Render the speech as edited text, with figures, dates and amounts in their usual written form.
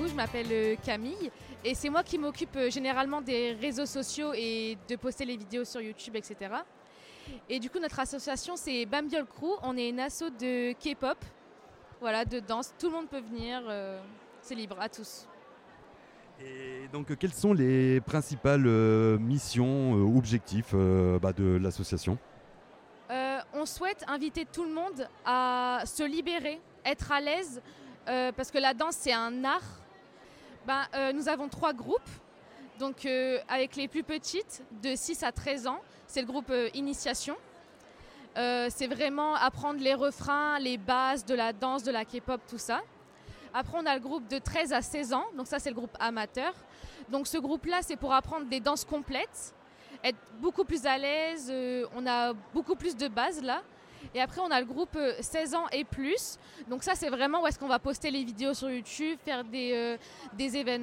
coup, je m'appelle Camille et c'est moi qui m'occupe généralement des réseaux sociaux et de poster les vidéos sur YouTube, etc. Et du coup, notre association, c'est Bambiol Crew. On est une asso de K-pop, voilà, de danse. Tout le monde peut venir, c'est libre à tous. Et donc, quelles sont les principales missions ou objectifs de l'association ? On souhaite inviter tout le monde à se libérer, être à l'aise, parce que la danse, c'est un art. Nous avons 3 groupes. Donc, avec les plus petites, de 6 à 13 ans, c'est le groupe Initiation. C'est vraiment apprendre les refrains, les bases de la danse, de la K-pop, tout ça. Après, on a le groupe de 13 à 16 ans. Donc ça, c'est le groupe amateur. Donc ce groupe-là, c'est pour apprendre des danses complètes, être beaucoup plus à l'aise. On a beaucoup plus de bases là. Et après, on a le groupe 16 ans et plus. Donc ça, c'est vraiment où est-ce qu'on va poster les vidéos sur YouTube, faire des événements.